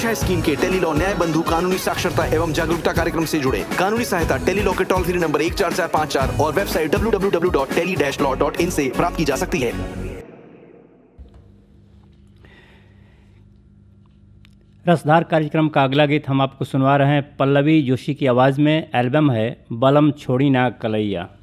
सुरक्षा स्कीम के टेली लॉ न्याय बंधु कानूनी साक्षरता एवं जागरूकता कार्यक्रम से जुड़े। कानूनी सहायता टेली लॉ के टोल फ्री नंबर 14454 और वेबसाइट www.tele-law.in से प्राप्त की जा सकती है। रसधार कार्यक्रम का अगला गीत हम आपको सुनवा रहे हैं पल्लवी जोशी की आवाज़ में। एल्बम है बलम छोड़ी ना कलैया।